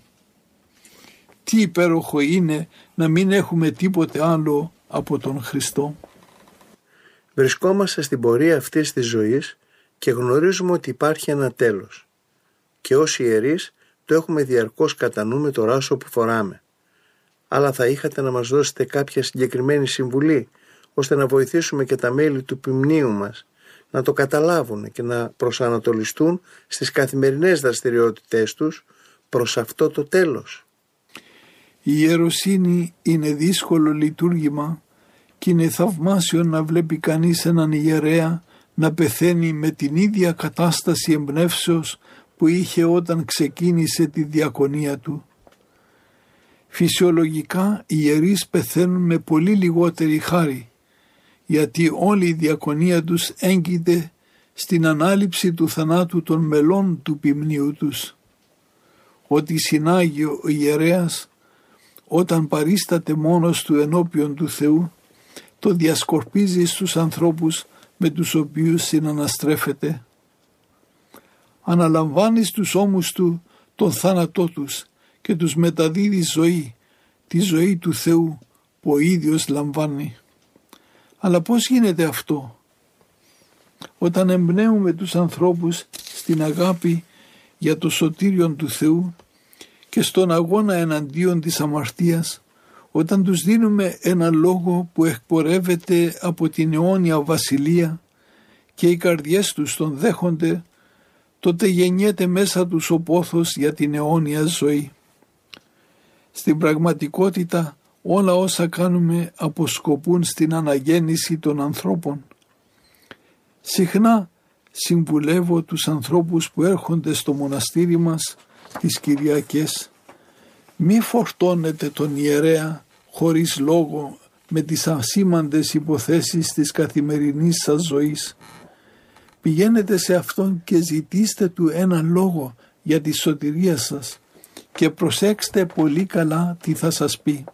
Τι υπέροχο είναι να μην έχουμε τίποτε άλλο από τον Χριστό. Βρισκόμαστε στην πορεία αυτής της ζωής και γνωρίζουμε ότι υπάρχει ένα τέλος. Και ως ιερείς το έχουμε διαρκώς κατά νου με το ράσο που φοράμε. Αλλά θα είχατε να μας δώσετε κάποια συγκεκριμένη συμβουλή, ώστε να βοηθήσουμε και τα μέλη του ποιμνίου μας να το καταλάβουν και να προσανατολιστούν στις καθημερινές δραστηριότητές τους προς αυτό το τέλος. Η ιεροσύνη είναι δύσκολο λειτουργήμα και είναι θαυμάσιο να βλέπει κανείς έναν ιερέα να πεθαίνει με την ίδια κατάσταση εμπνεύσεως που είχε όταν ξεκίνησε τη διακονία του. Φυσιολογικά οι ιερείς πεθαίνουν με πολύ λιγότερη χάρη, γιατί όλη η διακονία τους έγκυται στην ανάληψη του θανάτου των μελών του ποιμνίου τους. Ότι συνάγει ο ιερέας όταν παρίσταται μόνος του ενώπιον του Θεού, το διασκορπίζει στους ανθρώπους με τους οποίους συναναστρέφεται. Αναλαμβάνει στους ώμους του τον θάνατό τους και τους μεταδίδει ζωή, τη ζωή του Θεού που ο ίδιος λαμβάνει. Αλλά πώς γίνεται αυτό? Όταν εμπνέουμε τους ανθρώπους στην αγάπη για το σωτήριον του Θεού και στον αγώνα εναντίον της αμαρτίας, όταν τους δίνουμε ένα λόγο που εκπορεύεται από την αιώνια βασιλεία και οι καρδιές τους τον δέχονται, τότε γεννιέται μέσα τους ο πόθος για την αιώνια ζωή. Στην πραγματικότητα όλα όσα κάνουμε αποσκοπούν στην αναγέννηση των ανθρώπων. Συχνά συμβουλεύω τους ανθρώπους που έρχονται στο μοναστήρι μας τις Κυριακές: μη φορτώνετε τον ιερέα χωρίς λόγο με τις ασήμαντες υποθέσεις της καθημερινής σας ζωής. Πηγαίνετε σε αυτόν και ζητήστε του ένα λόγο για τη σωτηρία σας και προσέξτε πολύ καλά τι θα σας πει.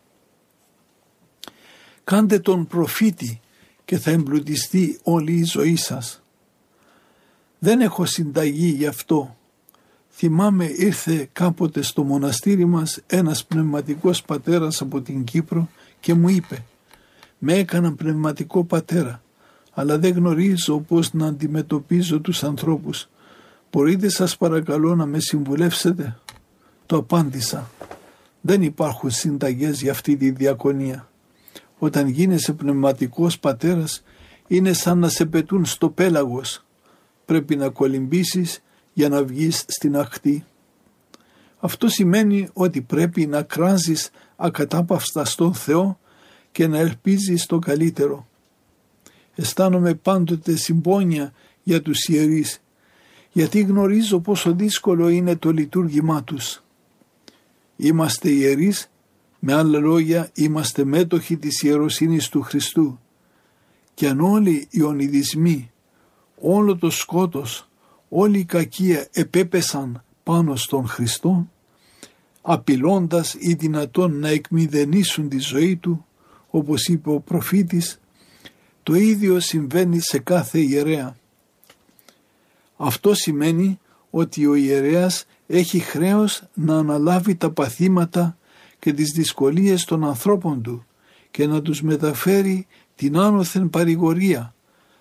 Κάντε τον προφήτη και θα εμπλουτιστεί όλη η ζωή σας. Δεν έχω συνταγή γι' αυτό. Θυμάμαι ήρθε κάποτε στο μοναστήρι μας ένας πνευματικός πατέρας από την Κύπρο και μου είπε: «Με έκαναν πνευματικό πατέρα, αλλά δεν γνωρίζω πώς να αντιμετωπίζω τους ανθρώπους. Μπορείτε σας παρακαλώ να με συμβουλεύσετε?» Το απάντησα: «Δεν υπάρχουν συνταγές για αυτή τη διακονία. Όταν γίνεσαι πνευματικός πατέρας είναι σαν να σε πετούν στο πέλαγος. Πρέπει να κολυμπήσεις για να βγεις στην ακτή. Αυτό σημαίνει ότι πρέπει να κράζεις ακατάπαυστα στον Θεό και να ελπίζεις το καλύτερο. Αισθάνομαι πάντοτε συμπόνια για τους ιερείς, γιατί γνωρίζω πόσο δύσκολο είναι το λειτουργήμά τους. Είμαστε ιερείς, με άλλα λόγια είμαστε μέτοχοι της ιεροσύνης του Χριστού, και αν όλοι οι ονειδισμοί, όλο το σκότος, όλη η κακία επέπεσαν πάνω στον Χριστό, απειλώντας ή δυνατόν να εκμηδενήσουν τη ζωή του, όπως είπε ο προφήτης, το ίδιο συμβαίνει σε κάθε ιερέα. Αυτό σημαίνει ότι ο ιερέας έχει χρέος να αναλάβει τα παθήματα και τις δυσκολίες των ανθρώπων του και να τους μεταφέρει την άνωθεν παρηγορία,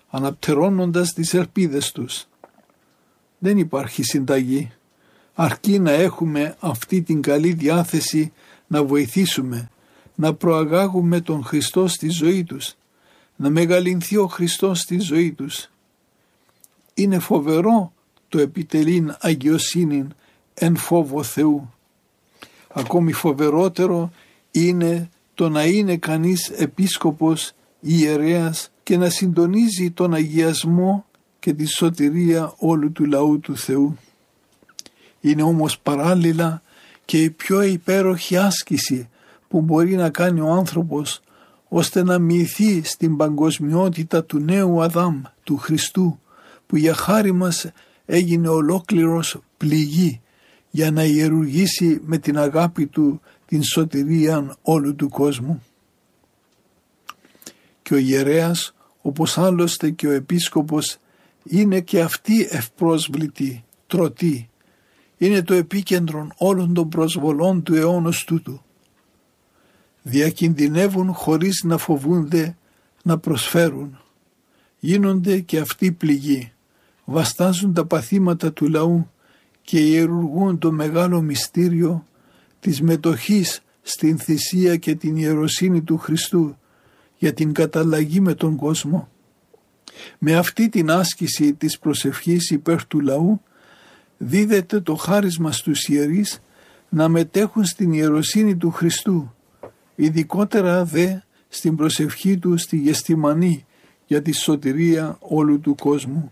αναπτερώνοντας τις ελπίδες τους. Δεν υπάρχει συνταγή, αρκεί να έχουμε αυτή την καλή διάθεση να βοηθήσουμε, να προαγάγουμε τον Χριστό στη ζωή τους, να μεγαλυνθεί ο Χριστός στη ζωή τους. Είναι φοβερό το επιτελήν αγιοσύνην εν φόβο Θεού. Ακόμη φοβερότερο είναι το να είναι κανείς επίσκοπος, ιερέας και να συντονίζει τον αγιασμό και τη σωτηρία όλου του λαού του Θεού. Είναι όμως παράλληλα και η πιο υπέροχη άσκηση που μπορεί να κάνει ο άνθρωπος ώστε να μοιηθεί στην παγκοσμιότητα του νέου Αδάμ, του Χριστού, που για χάρη μας έγινε ολόκληρος πληγή για να ιερουργήσει με την αγάπη του την σωτηρία όλου του κόσμου. Και ο ιερέας, όπως άλλωστε και ο επίσκοπος, είναι και αυτοί ευπρόσβλητοι, τρωτοί. Είναι το επίκεντρο όλων των προσβολών του αιώνος τούτου. Διακινδυνεύουν χωρίς να φοβούνται να προσφέρουν. Γίνονται και αυτοί πληγοί. Βαστάζουν τα παθήματα του λαού και ιερουργούν το μεγάλο μυστήριο της μετοχής στην θυσία και την ιεροσύνη του Χριστού για την καταλλαγή με τον κόσμο. Με αυτή την άσκηση της προσευχής υπέρ του λαού δίδεται το χάρισμα στους ιερείς να μετέχουν στην ιεροσύνη του Χριστού, ειδικότερα δε στην προσευχή του στη Γεστημανή για τη σωτηρία όλου του κόσμου.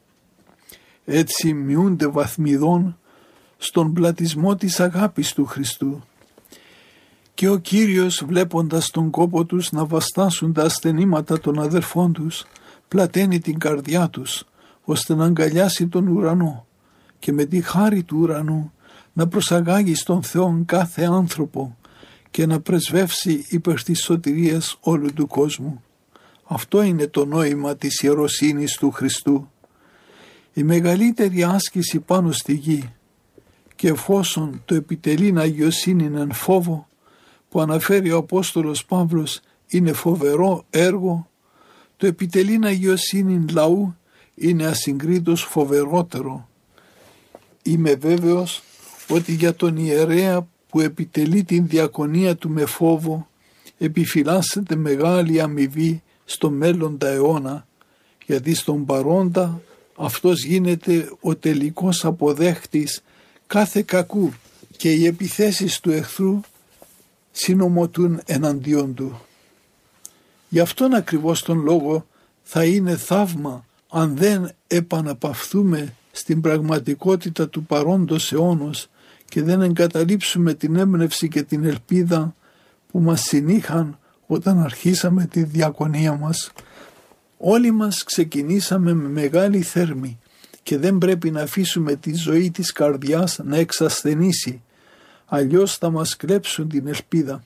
Έτσι μειούνται βαθμιδών στον πλατισμό της αγάπης του Χριστού. Και ο Κύριος, βλέποντας τον κόπο τους να βαστάσουν τα ασθενήματα των αδερφών τους, πλαταίνει την καρδιά τους ώστε να αγκαλιάσει τον ουρανό και με τη χάρη του ουρανού να προσαγάγει στον Θεό κάθε άνθρωπο και να πρεσβεύσει υπέρ της σωτηρίας όλου του κόσμου. Αυτό είναι το νόημα της ιεροσύνης του Χριστού. Η μεγαλύτερη άσκηση πάνω στη γη, και εφόσον το επιτελήν αγιοσύνην εν φόβο που αναφέρει ο Απόστολος Παύλος είναι φοβερό έργο, το επιτελήν αγιοσύνην λαού είναι ασυγκρίτως φοβερότερο. Είμαι βέβαιος ότι για τον ιερέα που επιτελεί την διακονία του με φόβο επιφυλάσσεται μεγάλη αμοιβή στο μέλλοντα αιώνα, γιατί στον παρόντα αυτός γίνεται ο τελικός αποδέχτης κάθε κακού και οι επιθέσεις του εχθρού συνομωτούν εναντίον του. Γι' αυτόν ακριβώς τον λόγο θα είναι θαύμα αν δεν επαναπαυθούμε στην πραγματικότητα του παρόντος αιώνος και δεν εγκαταλείψουμε την έμπνευση και την ελπίδα που μας συνήχαν όταν αρχίσαμε τη διακονία μας. Όλοι μας ξεκινήσαμε με μεγάλη θέρμη και δεν πρέπει να αφήσουμε τη ζωή της καρδιάς να εξασθενήσει, αλλιώς θα μας κλέψουν την ελπίδα.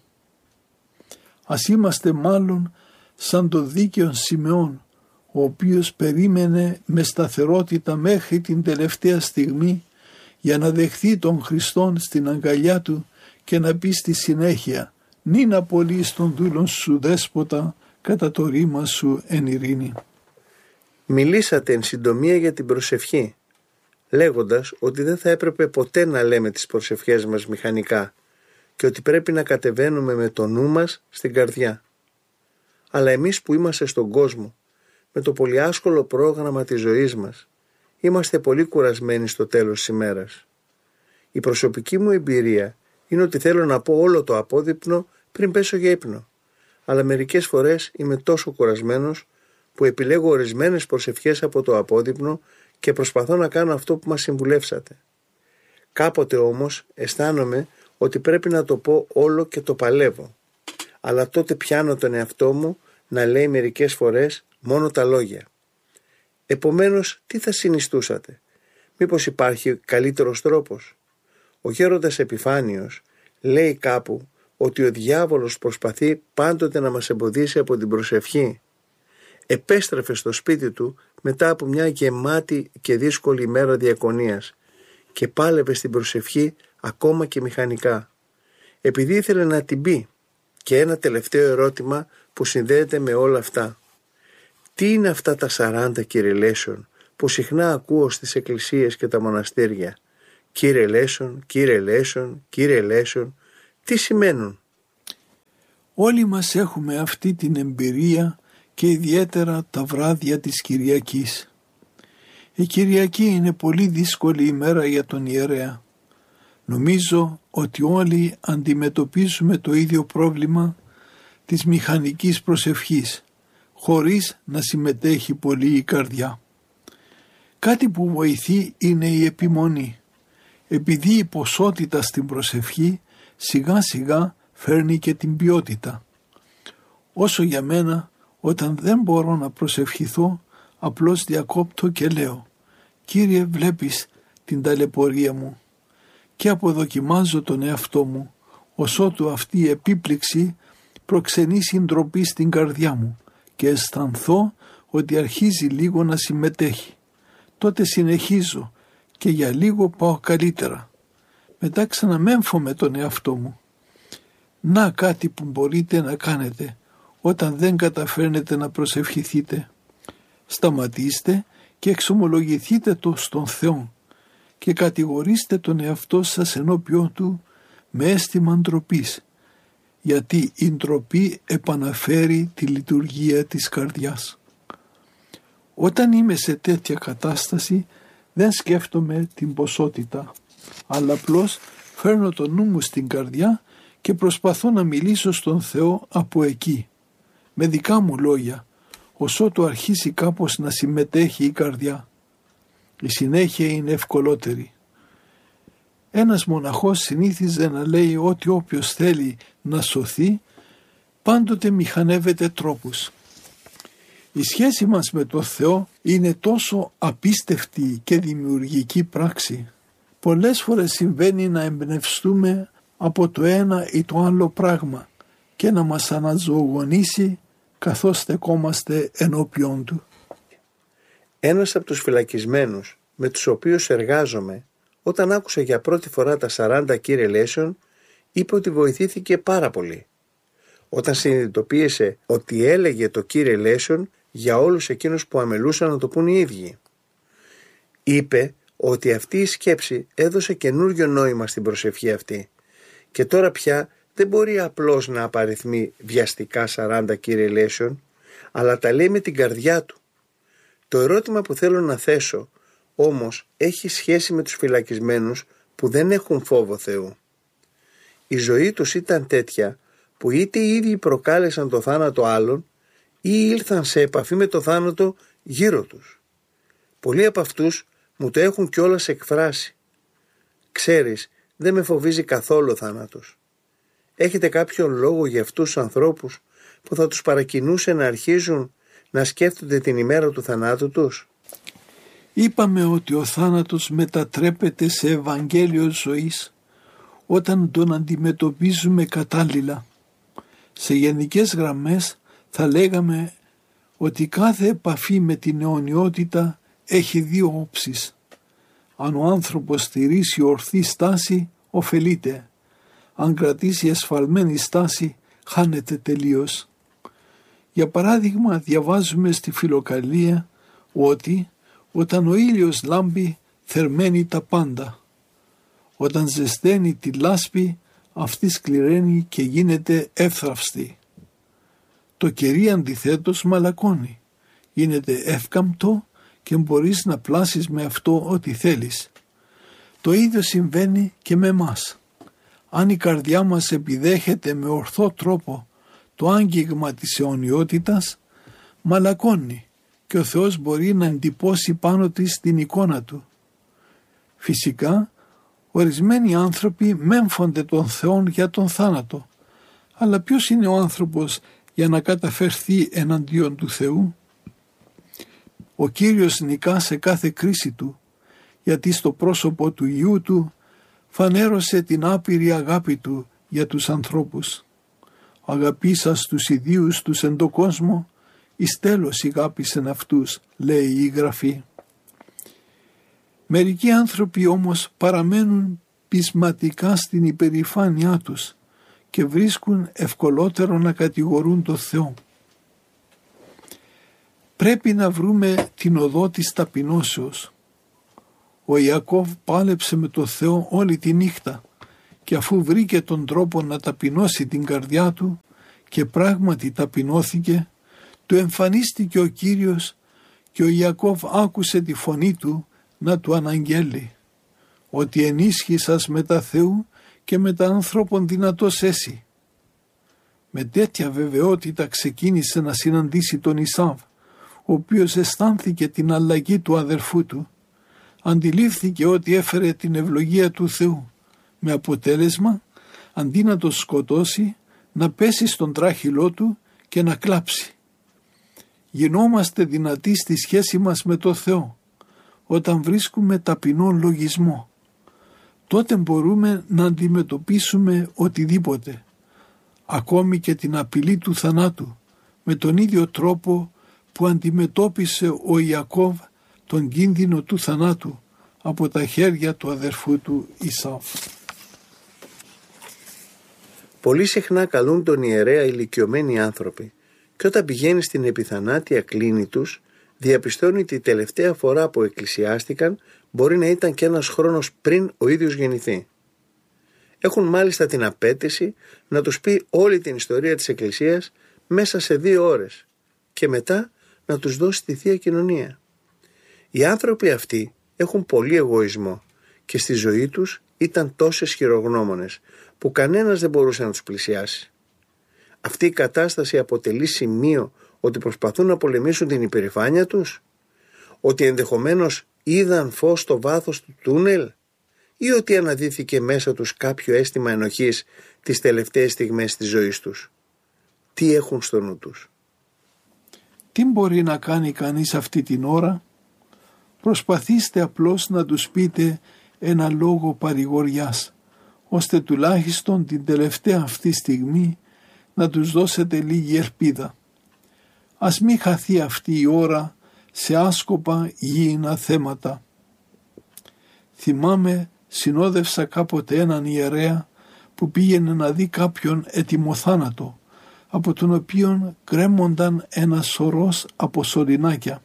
Ας είμαστε μάλλον σαν το δίκαιον Σιμεών, ο οποίος περίμενε με σταθερότητα μέχρι την τελευταία στιγμή για να δεχθεί τον Χριστόν στην αγκαλιά του και να πει στη συνέχεια «Νην απολύεις τον δούλον σου δέσποτα κατά το ρήμα σου εν ειρήνη». Μιλήσατε εν συντομία για την προσευχή, λέγοντας ότι δεν θα έπρεπε ποτέ να λέμε τις προσευχές μας μηχανικά και ότι πρέπει να κατεβαίνουμε με το νου μας στην καρδιά. Αλλά εμείς που είμαστε στον κόσμο, με το πολυάσκολο πρόγραμμα της ζωής μας, είμαστε πολύ κουρασμένοι στο τέλος της ημέρας. Η προσωπική μου εμπειρία είναι ότι θέλω να πω όλο το απόδειπνο πριν πέσω για ύπνο, αλλά μερικές φορές είμαι τόσο κουρασμένος που επιλέγω ορισμένες προσευχές από το απόδειπνο και προσπαθώ να κάνω αυτό που μας συμβουλεύσατε. Κάποτε όμως αισθάνομαι ότι πρέπει να το πω όλο και το παλεύω, αλλά τότε πιάνω τον εαυτό μου να λέει μερικές φορές μόνο τα λόγια. Επομένως, τι θα συνιστούσατε? Μήπως υπάρχει καλύτερος τρόπος? Ο γέροντας Επιφάνιος λέει κάπου ότι ο διάβολος προσπαθεί πάντοτε να μας εμποδίσει από την προσευχή. Επέστρεφε στο σπίτι του μετά από μια γεμάτη και δύσκολη ημέρα διακονίας και πάλευε στην προσευχή ακόμα και μηχανικά, επειδή ήθελε να την πει. Και ένα τελευταίο ερώτημα που συνδέεται με όλα αυτά. Τι είναι αυτά τα 40 κυριλέσιον που συχνά ακούω στις εκκλησίες και τα μοναστήρια? Κυριλέσιον, κυριλέσιον, κυριλέσιον, τι σημαίνουν? Όλοι μας έχουμε αυτή την εμπειρία και ιδιαίτερα τα βράδια της Κυριακής. Η Κυριακή είναι πολύ δύσκολη ημέρα για τον ιερέα. Νομίζω ότι όλοι αντιμετωπίζουμε το ίδιο πρόβλημα της μηχανικής προσευχής, χωρίς να συμμετέχει πολύ η καρδιά. Κάτι που βοηθεί είναι η επιμονή, επειδή η ποσότητα στην προσευχή σιγά σιγά φέρνει και την ποιότητα. Όσο για μένα, όταν δεν μπορώ να προσευχηθώ, απλώς διακόπτω και λέω «Κύριε, βλέπεις την ταλαιπωρία μου» και αποδοκιμάζω τον εαυτό μου, ωσότου αυτή η επίπληξη προξενεί συντροπή στην καρδιά μου και αισθανθώ ότι αρχίζει λίγο να συμμετέχει. Τότε συνεχίζω και για λίγο πάω καλύτερα. Μετά ξαναμέμφω τον εαυτό μου. Να κάτι που μπορείτε να κάνετε όταν δεν καταφέρνετε να προσευχηθείτε. Σταματήστε και εξομολογηθείτε το στον Θεό και κατηγορήστε τον εαυτό σας ενώπιον Του με αίσθημα ντροπής, γιατί η ντροπή επαναφέρει τη λειτουργία της καρδιάς. Όταν είμαι σε τέτοια κατάσταση δεν σκέφτομαι την ποσότητα, αλλά απλώς φέρνω το νου μου στην καρδιά και προσπαθώ να μιλήσω στον Θεό από εκεί, με δικά μου λόγια, ωσότου αρχίσει κάπως να συμμετέχει η καρδιά. Η συνέχεια είναι ευκολότερη. Ένας μοναχός συνήθιζε να λέει ότι όποιος θέλει να σωθεί, πάντοτε μηχανεύεται τρόπους. Η σχέση μας με το Θεό είναι τόσο απίστευτη και δημιουργική πράξη. Πολλές φορές συμβαίνει να εμπνευστούμε από το ένα ή το άλλο πράγμα και να μας αναζωογονήσει καθώς στεκόμαστε ενώπιον Του. Ένας από τους φυλακισμένους με τους οποίους εργάζομαι, όταν άκουσε για πρώτη φορά τα 40 κυριλέσιον, είπε ότι βοηθήθηκε πάρα πολύ. Όταν συνειδητοποίησε ότι έλεγε το κυριλέσιον για όλους εκείνους που αμελούσαν να το πούν οι ίδιοι. Είπε ότι αυτή η σκέψη έδωσε καινούριο νόημα στην προσευχή αυτή και τώρα πια δεν μπορεί απλώς να απαριθμεί βιαστικά 40 κυριλέσιον, αλλά τα λέει με την καρδιά του. Το ερώτημα που θέλω να θέσω όμως έχει σχέση με τους φυλακισμένους που δεν έχουν φόβο Θεού. Η ζωή τους ήταν τέτοια που είτε οι ίδιοι προκάλεσαν το θάνατο άλλων ή ήλθαν σε επαφή με το θάνατο γύρω τους. Πολλοί από αυτούς μου το έχουν κιόλας εκφράσει. Ξέρεις, δεν με φοβίζει καθόλου ο θάνατος. Έχετε κάποιον λόγο για αυτούς τους ανθρώπους που θα τους παρακινούσε να αρχίζουν να σκέφτονται την ημέρα του θανάτου τους? Είπαμε ότι ο θάνατος μετατρέπεται σε Ευαγγέλιο ζωής όταν τον αντιμετωπίζουμε κατάλληλα. Σε γενικές γραμμές θα λέγαμε ότι κάθε επαφή με την αιωνιότητα έχει δύο όψεις. Αν ο άνθρωπος στηρίσει ορθή στάση, ωφελείται. Αν κρατήσει εσφαλμένη στάση, χάνεται τελείως. Για παράδειγμα, διαβάζουμε στη Φιλοκαλία ότι όταν ο ήλιος λάμπει, θερμαίνει τα πάντα. Όταν ζεσταίνει τη λάσπη, αυτή σκληραίνει και γίνεται εύθραυστη. Το κερί αντιθέτως μαλακώνει, γίνεται εύκαμπτο και μπορείς να πλάσεις με αυτό ό,τι θέλεις. Το ίδιο συμβαίνει και με μας. Αν η καρδιά μας επιδέχεται με ορθό τρόπο το άγγιγμα της αιωνιότητας, μαλακώνει και ο Θεός μπορεί να εντυπώσει πάνω της την εικόνα Του. Φυσικά, ορισμένοι άνθρωποι μέμφονται τον Θεόν για τον θάνατο, αλλά ποιος είναι ο άνθρωπος για να καταφερθεί εναντίον του Θεού? Ο Κύριος νικά σε κάθε κρίση Του, γιατί στο πρόσωπο του Υιού Του φανέρωσε την άπειρη αγάπη Του για τους ανθρώπους. «Αγαπήσας τους ιδίους τους εν το κόσμο, εις τέλος αγάπησεν αυτούς», λέει η Γραφή. Μερικοί άνθρωποι όμως παραμένουν πεισματικά στην υπερηφάνειά τους και βρίσκουν ευκολότερο να κατηγορούν το Θεό. Πρέπει να βρούμε την οδό της ταπεινώσεως. Ο Ιακώβ πάλεψε με το Θεό όλη τη νύχτα και αφού βρήκε τον τρόπο να ταπεινώσει την καρδιά του και πράγματι ταπεινώθηκε, του εμφανίστηκε ο Κύριος και ο Ιακώβ άκουσε τη φωνή του να του αναγγέλει ότι ενίσχυσας με τα Θεού και με τα ανθρώπων δυνατός έσυ. Με τέτοια βεβαιότητα ξεκίνησε να συναντήσει τον Ισάβ, ο οποίος αισθάνθηκε την αλλαγή του αδερφού του. Αντιλήφθηκε ότι έφερε την ευλογία του Θεού, με αποτέλεσμα, αντί να το σκοτώσει, να πέσει στον τράχυλό του και να κλάψει. Γινόμαστε δυνατοί στη σχέση μας με το Θεό, όταν βρίσκουμε ταπεινό λογισμό. Τότε μπορούμε να αντιμετωπίσουμε οτιδήποτε, ακόμη και την απειλή του θανάτου, με τον ίδιο τρόπο που αντιμετώπισε ο Ιακώβ τον κίνδυνο του θανάτου από τα χέρια του αδερφού του Ισάβ. Πολύ συχνά καλούν τον ιερέα ηλικιωμένοι άνθρωποι και όταν πηγαίνει στην επιθανάτια κλίνη τους διαπιστώνει τη τελευταία φορά που εκκλησιάστηκαν μπορεί να ήταν και ένας χρόνος πριν ο ίδιος γεννηθεί. Έχουν μάλιστα την απέτηση να τους πει όλη την ιστορία της Εκκλησίας μέσα σε 2 ώρες και μετά να τους δώσει τη Θεία Κοινωνία. Οι άνθρωποι αυτοί έχουν πολύ εγωισμό και στη ζωή τους ήταν τόσες χειρογνώμονες που κανένας δεν μπορούσε να τους πλησιάσει. Αυτή η κατάσταση αποτελεί σημείο ότι προσπαθούν να πολεμήσουν την υπερηφάνεια τους, ότι ενδεχομένως είδαν φως στο βάθος του τούνελ ή ότι αναδύθηκε μέσα τους κάποιο αίσθημα ενοχής τις τελευταίες στιγμές της ζωής τους. Τι έχουν στο νου τους? Τι μπορεί να κάνει κανείς αυτή την ώρα? Προσπαθήστε απλώς να τους πείτε ένα λόγο παρηγοριάς, ώστε τουλάχιστον την τελευταία αυτή στιγμή να τους δώσετε λίγη ελπίδα. Ας μην χαθεί αυτή η ώρα σε άσκοπα γήινα θέματα. Θυμάμαι, συνόδευσα κάποτε έναν ιερέα που πήγαινε να δει κάποιον ετοιμοθάνατο, από τον οποίον κρέμονταν ένα σωρός από σωληνάκια.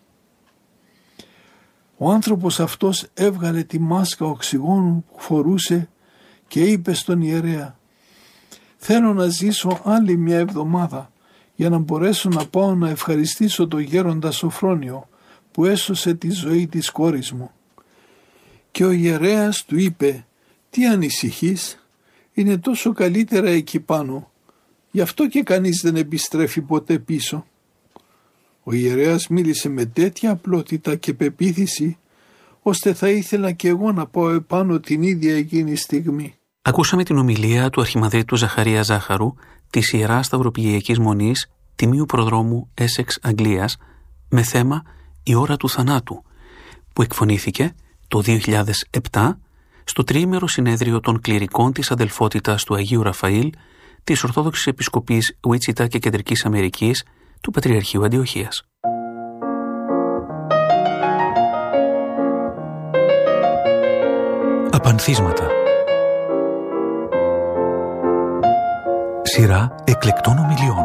Ο άνθρωπος αυτός έβγαλε τη μάσκα οξυγόνου που φορούσε και είπε στον ιερέα: «Θέλω να ζήσω άλλη μια εβδομάδα για να μπορέσω να πάω να ευχαριστήσω τον γέροντα Σοφρόνιο που έσωσε τη ζωή της κόρης μου». Και ο ιερέας του είπε: «Τι ανησυχείς, είναι τόσο καλύτερα εκεί πάνω, γι' αυτό και κανείς δεν επιστρέφει ποτέ πίσω». Ο ιερέας μίλησε με τέτοια απλότητα και πεποίθηση, ώστε θα ήθελα και εγώ να πάω επάνω την ίδια εκείνη στιγμή. Ακούσαμε την ομιλία του Αρχιμανδρίτου Ζαχαρία Ζάχαρου της Ιεράς Σταυροπηγειακής Μονής Τιμίου Προδρόμου Έσεξ Αγγλίας με θέμα «Η ώρα του θανάτου», που εκφωνήθηκε το 2007 στο τριήμερο συνέδριο των κληρικών της αδελφότητας του Αγίου Ραφαήλ της Ορθόδοξης Επισκοπής Ουίτσιτα και Κεντρικής Αμερικής του Πατριαρχείου Αντιοχίας. Απανθίσματα. Σειρά εκλεκτών ομιλιών.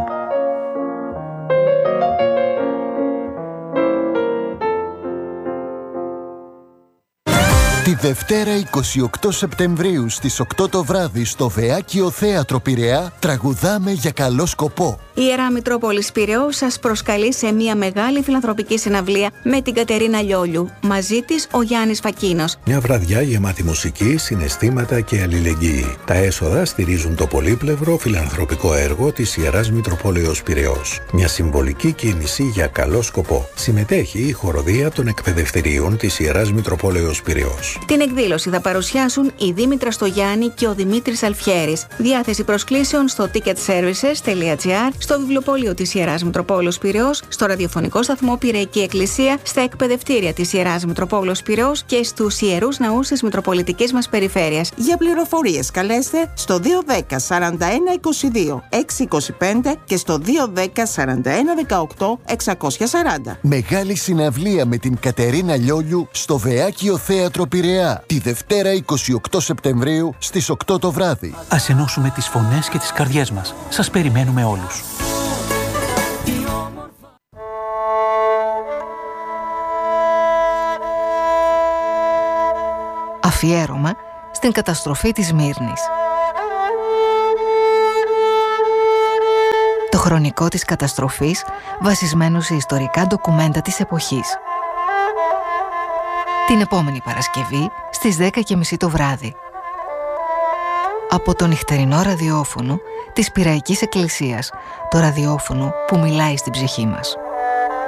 Τη Δευτέρα 28 Σεπτεμβρίου στις 8 το βράδυ στο Βεάκιο Θέατρο Πειραιά τραγουδάμε για καλό σκοπό. Η Ιερά Μητρόπολης Πειραιώς σας προσκαλεί σε μια μεγάλη φιλανθρωπική συναυλία με την Κατερίνα Λιόλιου. Μαζί της ο Γιάννης Φακίνος. Μια βραδιά γεμάτη μουσική, συναισθήματα και αλληλεγγύη. Τα έσοδα στηρίζουν το πολύπλευρο φιλανθρωπικό έργο της Ιεράς Μητροπόλεως Πειραιώς. Μια συμβολική κίνηση για καλό σκοπό. Συμμετέχει η χοροδία των εκπαιδευτηρίων της Ιεράς Μητροπόλεως Πειραιώς. Την εκδήλωση θα παρουσιάσουν η Δήμητρα Στογιάννη και ο Δημήτρης Αλφιέρης. Διάθεση προσκλήσεων στο ticketservices.gr, στο βιβλιοπωλείο της Ιεράς Μητροπόλεως Πειραιώς, στο ραδιοφωνικό σταθμό Πειραϊκή Εκκλησία, στα εκπαιδευτήρια της Ιεράς Μητροπόλεως Πειραιώς και στους ιερούς ναούς της Μητροπολιτικής μας περιφέρειας. Για πληροφορίες καλέστε στο 210 41 22 625 και στο 210 41 18 640. Μεγάλη συναυλία με την Κατερίνα Λιόλιου στο Βεάκιο Θέατρο Πειραιά τη Δευτέρα 28 Σεπτεμβρίου στις 8 το βράδυ. Ας ενώσουμε τις φωνές και τις καρδιές μας. Σας περιμένουμε όλους. Αφιέρωμα στην καταστροφή της Σμύρνης. Το χρονικό της καταστροφής βασισμένο σε ιστορικά ντοκουμέντα της εποχής. Την επόμενη Παρασκευή στις 10:30 το βράδυ. Από το νυχτερινό ραδιόφωνο της Πειραϊκής Εκκλησίας, το ραδιόφωνο που μιλάει στην ψυχή μας.